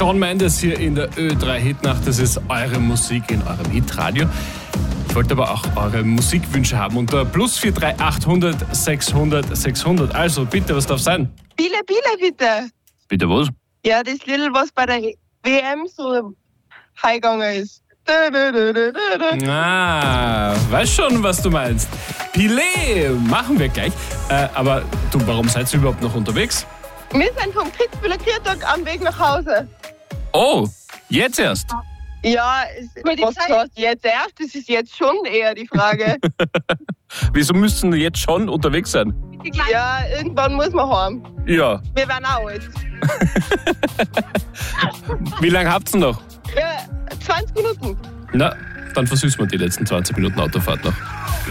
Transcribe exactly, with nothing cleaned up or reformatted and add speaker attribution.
Speaker 1: Shawn Mendes hier in der Ö drei Hitnacht. Das ist eure Musik in eurem Hitradio. Ich wollte aber auch eure Musikwünsche haben unter plus vier drei achthundert sechshundert sechshundert. Also bitte, was darf sein?
Speaker 2: Biele, Biele, bitte.
Speaker 1: Bitte was?
Speaker 2: Ja, das Lied, was bei der W M so high gegangen ist. Dö, dö, dö, dö, dö.
Speaker 1: Ah, weiß schon, was du meinst. Pile, machen wir gleich. Äh, aber du, warum seid ihr überhaupt noch unterwegs?
Speaker 2: Wir sind vom Kitzbüheler Kirchtag am Weg nach Hause.
Speaker 1: Oh, jetzt erst?
Speaker 2: Ja, es, was heißt jetzt erst? Das ist jetzt schon eher die Frage.
Speaker 1: Wieso müssen wir jetzt schon unterwegs sein?
Speaker 2: Ja, irgendwann muss man heim.
Speaker 1: Ja.
Speaker 2: Wir werden auch alt.
Speaker 1: Wie lange habt ihr noch?
Speaker 2: Ja, zwanzig Minuten.
Speaker 1: Na, dann versüßen wir die letzten zwanzig Minuten Autofahrt noch.